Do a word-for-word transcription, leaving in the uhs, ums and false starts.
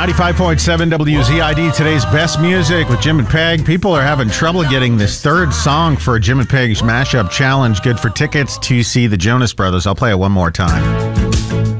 ninety-five point seven W Z I D, today's best music with Jim and Peg. People are having trouble getting this third song for Jim and Peg's mashup challenge. Good for tickets to see the Jonas Brothers. I'll play it one more time.